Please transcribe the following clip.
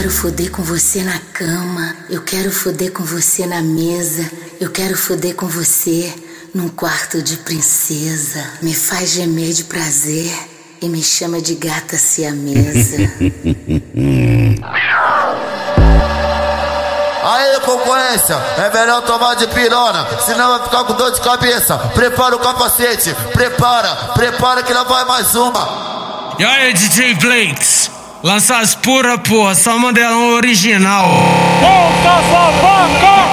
quero foder com você na cama, eu quero foder com você na mesa, eu quero foder com você num quarto de princesa. Me faz gemer de prazer e me chama de gata siamesa. Aí, concorrência, é melhor tomar de pirona, senão vai ficar com dor de cabeça. Prepara o capacete, prepara que lá vai mais uma. E aí, DJ Blakes, lança as pura, porra, só modelão original. Volta, sua vaca!